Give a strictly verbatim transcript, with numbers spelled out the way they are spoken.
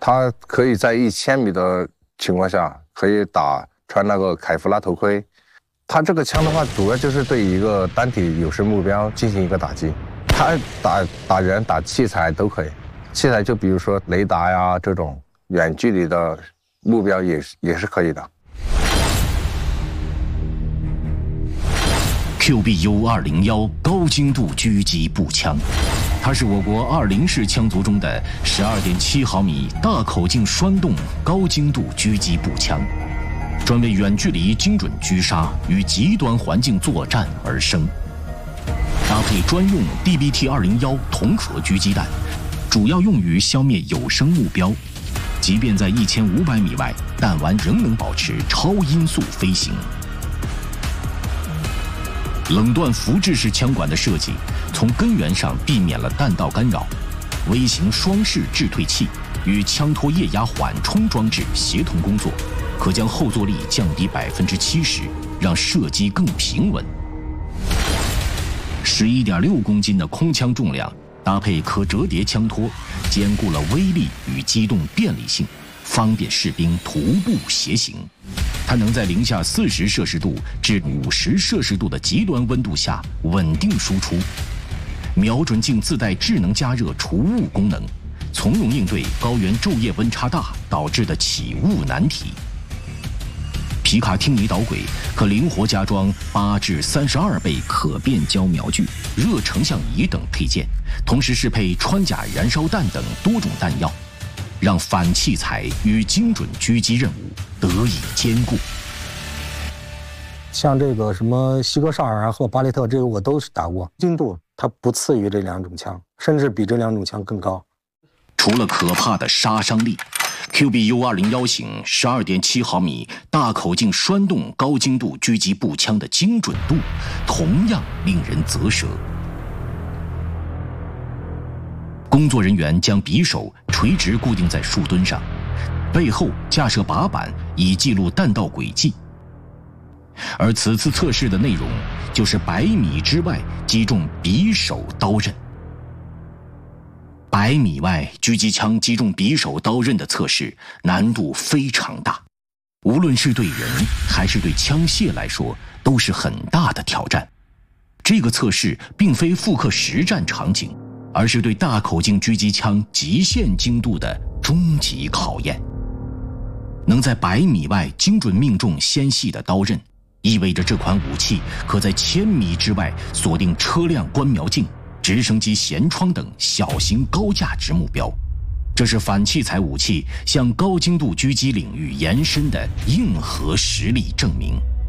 它可以在一千米的情况下可以打穿那个凯夫拉头盔。它这个枪的话，主要就是对一个单体有视目标进行一个打击。它打打人、打器材都可以。器材就比如说雷达呀这种远距离的目标也是也是可以的。 Q B U 二零一高精度狙击步枪，它是我国二零式枪族中的十二点七毫米大口径栓动高精度狙击步枪。专为远距离精准狙杀与极端环境作战而生，搭配专用 D B T 二零一铜壳狙击弹，主要用于消灭有生目标。即便在一千五百米外，弹丸仍能保持超音速飞行。冷锻浮制式枪管的设计，从根源上避免了弹道干扰，微型双式制退器与枪托液压缓冲装置协同工作。可将后坐力降低百分之七十，让射击更平稳。十一点六公斤的空枪重量，搭配可折叠枪托，兼顾了威力与机动便利性，方便士兵徒步携行。它能在零下四十摄氏度至五十摄氏度的极端温度下稳定输出。瞄准镜自带智能加热除雾功能，从容应对高原昼夜温差大导致的起雾难题。皮卡汀尼导轨可灵活加装八至三十二倍可变焦瞄具、热成像仪等配件，同时适配穿甲燃烧弹等多种弹药，让反器材与精准狙击任务得以兼顾。 像这个什么西格萨尔和巴雷特，这个我都是打过，精度它不次于这两种枪，甚至比这两种枪更高。 除了可怕的杀伤力，Q B U 二零一型十二点七毫米大口径栓动高精度狙击步枪的精准度同样令人啧舌。工作人员将匕首垂直固定在树墩上，背后架设靶板以记录弹道轨迹。而此次测试的内容就是百米之外击中匕首刀刃。百米外狙击枪击中匕首刀刃的测试难度非常大，无论是对人还是对枪械来说都是很大的挑战。这个测试并非复刻实战场景，而是对大口径狙击枪极限精度的终极考验。能在百米外精准命中纤细的刀刃，意味着这款武器可在千米之外锁定车辆观瞄镜、直升机舷窗等小型高价值目标，这是反器材武器向高精度狙击领域延伸的硬核实力证明。